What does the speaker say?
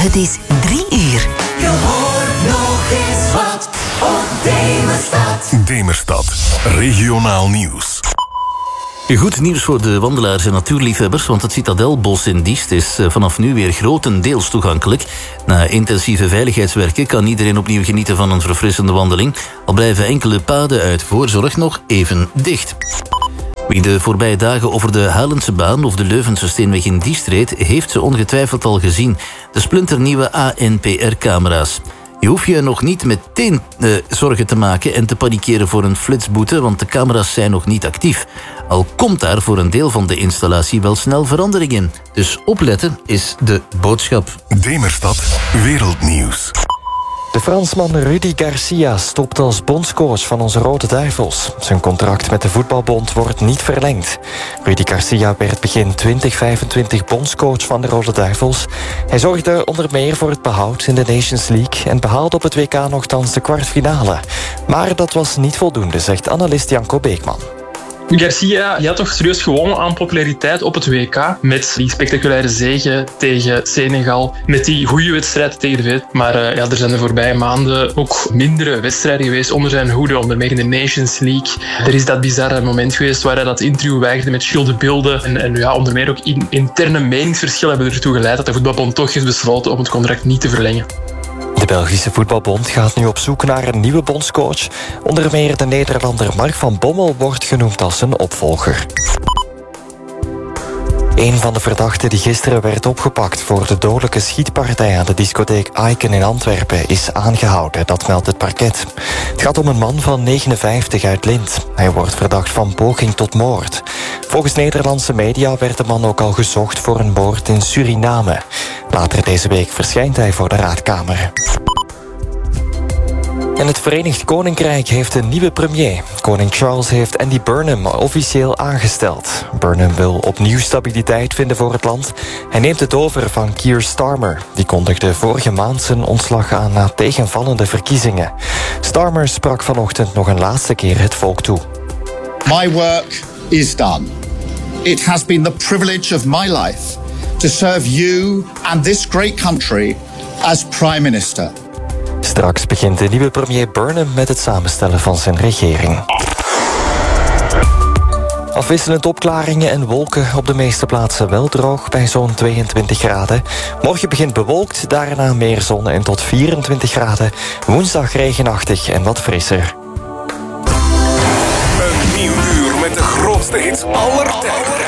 Het is 3 uur. Je hoort nog eens wat op Demerstad. Demerstad, regionaal nieuws. Goed nieuws voor de wandelaars en natuurliefhebbers, want het Citadelbos in Diest is vanaf nu weer grotendeels toegankelijk. Na intensieve veiligheidswerken kan iedereen opnieuw genieten van een verfrissende wandeling, al blijven enkele paden uit voorzorg nog even dicht. Wie de voorbije dagen over de Halense baan of de Leuvense Steenweg in Diest reed, heeft ze ongetwijfeld al gezien. De splinternieuwe ANPR-camera's. Je hoeft je nog niet meteen zorgen te maken en te panikeren voor een flitsboete, want de camera's zijn nog niet actief. Al komt daar voor een deel van de installatie wel snel verandering in. Dus opletten is de boodschap. Demerstad, wereldnieuws. De Fransman Rudy Garcia stopt als bondscoach van onze Rode Duivels. Zijn contract met de voetbalbond wordt niet verlengd. Rudy Garcia werd begin 2025 bondscoach van de Rode Duivels. Hij zorgde onder meer voor het behoud in de Nations League en behaalde op het WK nogthans de kwartfinale. Maar dat was niet voldoende, zegt analist Janko Beekman. Garcia had toch serieus gewonnen aan populariteit op het WK. Met die spectaculaire zege tegen Senegal. Met die goede wedstrijd tegen de VS. Maar er zijn de voorbije maanden ook mindere wedstrijden geweest onder zijn hoede. Onder meer in de Nations League. Er is dat bizarre moment geweest waar hij dat interview weigerde met Jules de Bilde. En onder meer ook interne meningsverschillen hebben ertoe geleid dat de voetbalbond toch heeft besloten om het contract niet te verlengen. De Belgische voetbalbond gaat nu op zoek naar een nieuwe bondscoach. Onder meer de Nederlander Mark van Bommel wordt genoemd als zijn opvolger. Een van de verdachten die gisteren werd opgepakt voor de dodelijke schietpartij aan de discotheek Icon in Antwerpen is aangehouden, dat meldt het parket. Het gaat om een man van 59 uit Lint. Hij wordt verdacht van poging tot moord. Volgens Nederlandse media werd de man ook al gezocht voor een moord in Suriname. Later deze week verschijnt hij voor de raadkamer. En het Verenigd Koninkrijk heeft een nieuwe premier. Koning Charles heeft Andy Burnham officieel aangesteld. Burnham wil opnieuw stabiliteit vinden voor het land. Hij neemt het over van Keir Starmer. Die kondigde vorige maand zijn ontslag aan na tegenvallende verkiezingen. Starmer sprak vanochtend nog een laatste keer het volk toe. My work is done. It has been the privilege of my life to serve you and this great country as Prime Minister. Straks begint de nieuwe premier Burnham met het samenstellen van zijn regering. Afwisselend opklaringen en wolken, op de meeste plaatsen wel droog bij zo'n 22 graden. Morgen begint bewolkt, daarna meer zon en tot 24 graden. Woensdag regenachtig en wat frisser. Een nieuw uur met de grootste hits aller tijden.